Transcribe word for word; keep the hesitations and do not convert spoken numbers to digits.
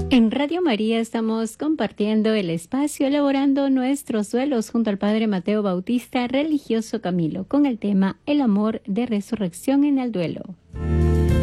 En Radio María estamos compartiendo el espacio, elaborando nuestros duelos junto al Padre Mateo Bautista, religioso Camilo, con el tema El amor de resurrección en el duelo.